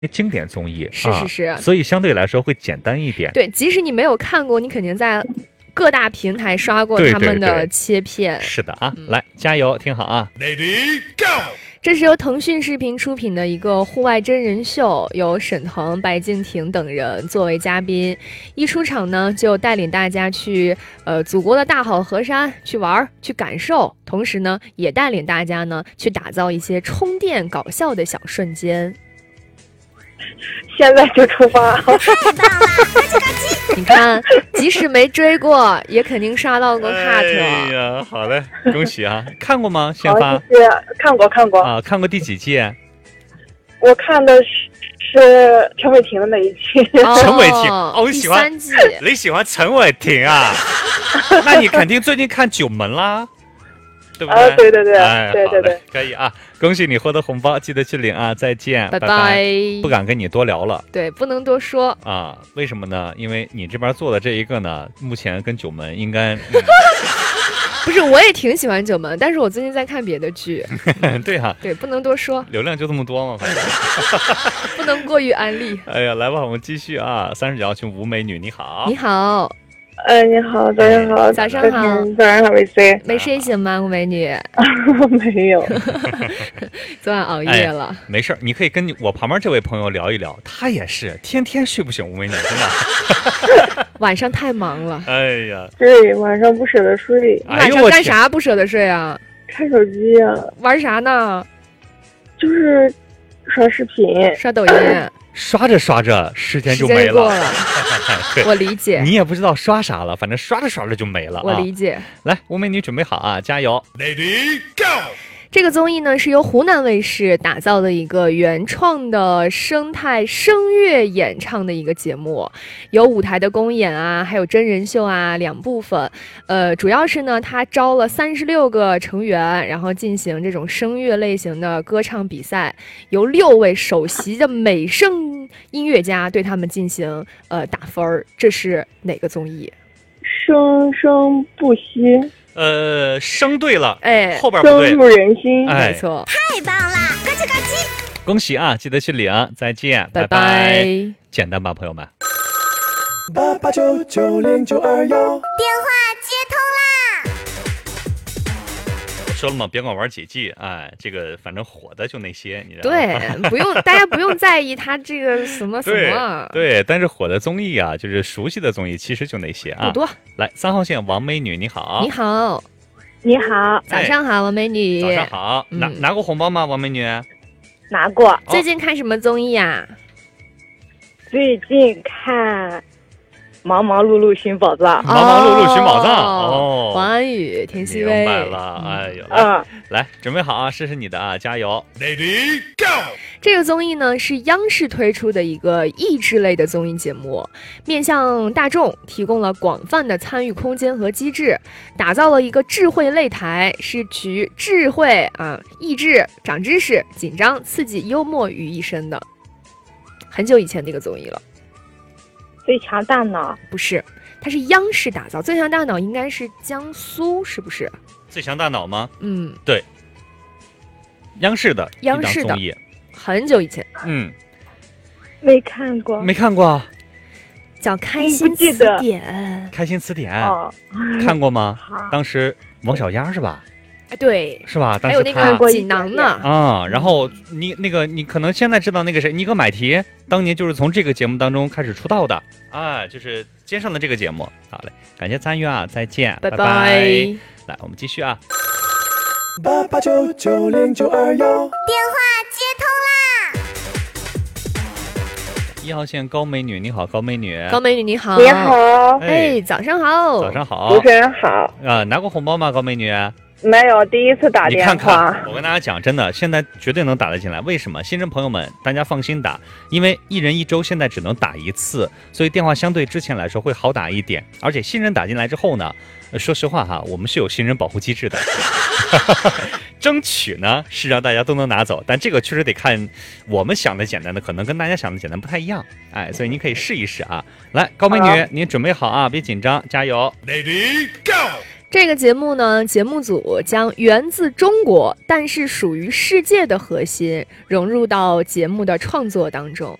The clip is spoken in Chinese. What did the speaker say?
经典综艺， 是， 所以相对来说会简单一点。 对，即使你没有看过，你肯定在各大平台刷过他们的切片。 对，是的啊，来加油，听好啊 ，Lady Go！ 这是由腾讯视频出品的一个户外真人秀，由沈腾、白敬亭等人作为嘉宾，一出场呢就带领大家去祖国的大好河山去玩去感受，同时呢也带领大家呢去打造一些充电搞笑的小瞬间。 现在就出发， 太棒了！ 你看，即使没追过，也肯定刷到过 cut。 哎呀，好嘞，恭喜啊！看过吗？先发。 谢谢，看过啊，看过第几季？ 我看的是陈伟霆的那一季。 陈伟霆，哦，你喜欢第3季？ 你喜欢陈伟霆啊？那你肯定最近看《九门》啦。对不对？ 对， 哎， 对， 可以啊！恭喜你获得红包，记得去领啊！再见， 拜拜。 不敢跟你多聊了， 对，不能多说啊。为什么呢？因为你这边做的这一个呢，目前跟九门应该不是，我也挺喜欢九门，但是我最近在看别的剧。 对哈， 对，不能多说， 流量就这么多嘛，反正不能过于安利。 哎呀，来吧，我们继续啊！30角群吴美女，你好， 你好。 你好，早上好， 早上好， 早上好，维 C， 没睡醒吗，吴美女？ 没有， 昨晚熬夜了。 没事，你可以跟我旁边这位朋友聊一聊，他也是天天睡不醒，吴美女真的。 晚上太忙了。 哎呀， 对，晚上不舍得睡。 晚上干啥不舍得睡啊？ 看手机啊。 玩啥呢？ 就是刷视频， 刷抖音。 刷着刷着时间就没了， 过了我理解。 你也不知道刷啥了，反正刷着刷着就没了。 我理解。 来，吴美女准备好啊，加油 ，Lady Go！ 这个综艺呢是由湖南卫视打造的一个原创的生态声乐演唱的一个节目，有舞台的公演啊，还有真人秀啊2部分。主要是呢，他招了36个成员，然后进行这种声乐类型的歌唱比赛，由6位首席的美声音乐家对他们进行打分。这是哪个综艺？ 生生不息。 生对了， 哎， 后边不对， 深入人心， 没错， 太棒了，咯吱咯吱！ 恭喜啊，记得去领，再见， 拜拜。 简单吧，朋友们。 88990921， 电话接通啦！ 说了嘛，别管玩几季，哎，这个反正火的就那些，你知道吗？ 对，不用，大家不用在意他这个什么什么。 对，但是火的综艺啊，就是熟悉的综艺，其实就那些啊。 不多。 来，3号线王美女，你好。 你好。 你好。 早上好，王美女。 早上好。拿过红包吗，王美女？ 拿过。 最近看什么综艺啊？ 最近看。忙忙碌碌寻宝藏， 忙忙碌碌寻宝藏哦。 王安宇、田曦薇。 明白了，哎呦，来，准备好啊，试试你的啊，加油 ，Lady Go！ 这个综艺呢是央视推出的一个益智类的综艺节目，面向大众，提供了广泛的参与空间和机制，打造了一个智慧擂台，是集智慧益智、长知识、紧张、刺激、幽默于一身的。很久以前的一个综艺了。 最强大脑不是，它是央视打造。最强大脑应该是江苏，是不是？ 最强大脑吗？ 对， 央视的综艺， 很久以前。 没看过， 没看过， 叫《开心词典》。 开心词典，看过吗？当时王小丫是吧？ 对， 是吧？ 还有那个锦囊呢啊。然后你可能现在知道那个谁，尼格买提，当年就是从这个节目当中开始出道的啊，就是接上了这个节目。好嘞，感谢参与啊，再见， 拜拜。 来，我们继续啊。 88990921， 电话接通啦 ！1号线高美女，你好，高美女。 高美女你好。 你好。 哎，早上好。 早上好。 主持人好。 拿过红包吗，高美女？ 没有，第一次打电话。 你看看，我跟大家讲，真的，现在绝对能打得进来。为什么？新人朋友们，大家放心打，因为1人1周现在只能打1次，所以电话相对之前来说会好打一点。而且新人打进来之后呢，说实话哈，我们是有新人保护机制的，争取呢是让大家都能拿走。但这个确实得看我们想的简单的，可能跟大家想的简单不太一样。哎，所以您可以试一试啊。来，高美女，您准备好啊，别紧张，加油 ，Lady Go！ 这个节目呢，节目组将源自中国但是属于世界的核心融入到节目的创作当中。